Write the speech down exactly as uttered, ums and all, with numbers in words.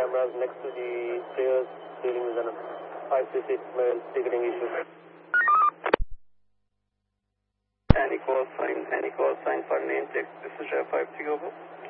cameras next to the stairs dealing with an five three six mail ticketing issue. Any call sign, any call sign for name check. This is J five three over.